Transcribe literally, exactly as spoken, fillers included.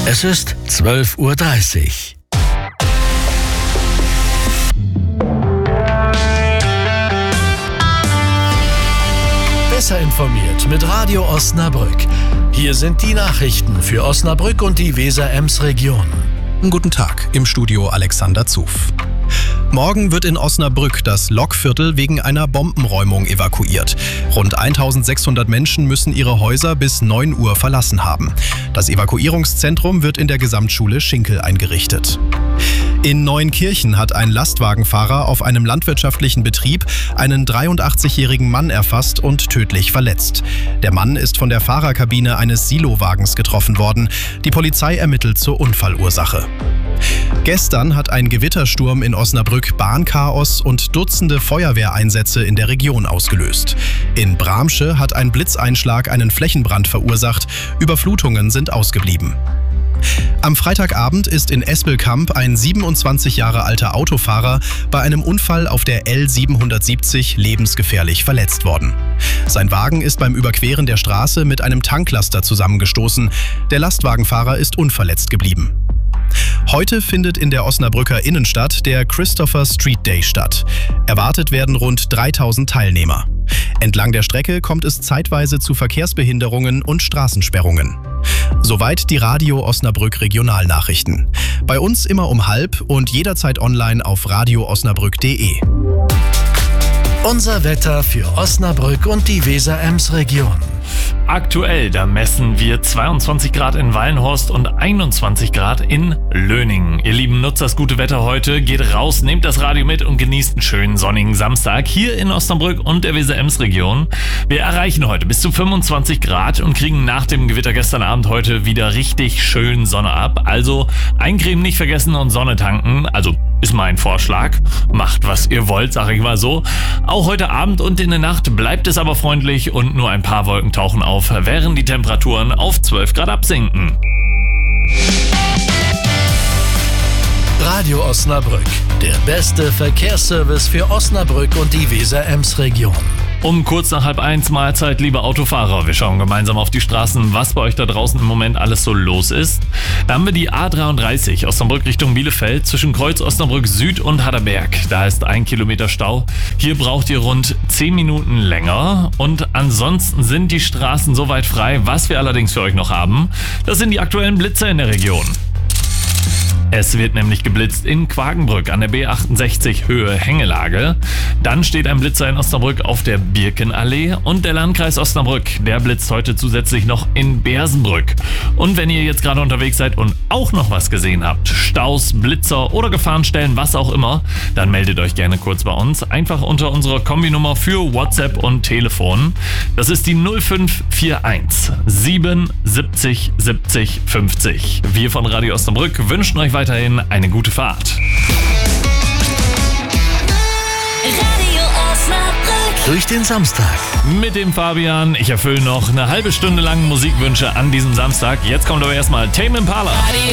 Es ist zwölf Uhr dreißig. Besser informiert mit Radio Osnabrück. Hier sind die Nachrichten für Osnabrück und die Weser-Ems-Region. Guten Tag, im Studio Alexander Zuf. Morgen wird in Osnabrück das Lokviertel wegen einer Bombenräumung evakuiert. Rund eintausendsechshundert Menschen müssen ihre Häuser bis neun Uhr verlassen haben. Das Evakuierungszentrum wird in der Gesamtschule Schinkel eingerichtet. In Neuenkirchen hat ein Lastwagenfahrer auf einem landwirtschaftlichen Betrieb einen dreiundachtzigjährigen Mann erfasst und tödlich verletzt. Der Mann ist von der Fahrerkabine eines Silowagens getroffen worden. Die Polizei ermittelt zur Unfallursache. Gestern hat ein Gewittersturm in Osnabrück Bahnchaos und Dutzende Feuerwehreinsätze in der Region ausgelöst. In Bramsche hat ein Blitzeinschlag einen Flächenbrand verursacht. Überflutungen sind ausgeblieben. Am Freitagabend ist in Espelkamp ein siebenundzwanzig Jahre alter Autofahrer bei einem Unfall auf der L siebenhundertsiebzig lebensgefährlich verletzt worden. Sein Wagen ist beim Überqueren der Straße mit einem Tanklaster zusammengestoßen. Der Lastwagenfahrer ist unverletzt geblieben. Heute findet in der Osnabrücker Innenstadt der Christopher Street Day statt. Erwartet werden rund dreitausend Teilnehmer. Entlang der Strecke kommt es zeitweise zu Verkehrsbehinderungen und Straßensperrungen. Soweit die Radio Osnabrück Regionalnachrichten. Bei uns immer um halb und jederzeit online auf radio osnabrück punkt de. Unser Wetter für Osnabrück und die Weser-Ems-Region. Aktuell, da messen wir zweiundzwanzig Grad in Wallenhorst und einundzwanzig Grad in Löningen. Ihr Lieben, nutzt das gute Wetter heute, geht raus, nehmt das Radio mit und genießt einen schönen sonnigen Samstag hier in Osnabrück und der Weser-Ems-Region. Wir erreichen heute bis zu fünfundzwanzig Grad und kriegen nach dem Gewitter gestern Abend heute wieder richtig schön Sonne ab. Also eincremen nicht vergessen und Sonne tanken, also ist mein Vorschlag. Macht, was ihr wollt, sag ich mal so. Auch heute Abend und in der Nacht bleibt es aber freundlich und nur ein paar Wolken tauchen auf, während die Temperaturen auf zwölf Grad absinken. Radio Osnabrück, der beste Verkehrsservice für Osnabrück und die Weser-Ems-Region. Um kurz nach halb eins Mahlzeit, liebe Autofahrer. Wir schauen gemeinsam auf die Straßen, was bei euch da draußen im Moment alles so los ist. Da haben wir die A dreiunddreißig Osnabrück Richtung Bielefeld zwischen Kreuz Osnabrück Süd und Haderberg. Da ist ein Kilometer Stau. Hier braucht ihr rund zehn Minuten länger. Und ansonsten sind die Straßen soweit frei. Was wir allerdings für euch noch haben, das sind die aktuellen Blitzer in der Region. Es wird nämlich geblitzt in Quakenbrück an der B achtundsechzig Höhe Hängelage. Dann steht ein Blitzer in Osnabrück auf der Birkenallee und der Landkreis Osnabrück, der blitzt heute zusätzlich noch in Bersenbrück. Und wenn ihr jetzt gerade unterwegs seid und auch noch was gesehen habt, Staus, Blitzer oder Gefahrenstellen, was auch immer, dann meldet euch gerne kurz bei uns. Einfach unter unserer Kombinummer für WhatsApp und Telefon. Das ist die null fünf vier eins sieben siebzig siebzig fünfzig. Wir von Radio Osnabrück wünschen euch weiterhin eine gute Fahrt. Radio Osnabrück. Durch den Samstag. Mit dem Fabian. Ich erfülle noch eine halbe Stunde lang Musikwünsche an diesem Samstag. Jetzt kommt aber erstmal Tame Impala.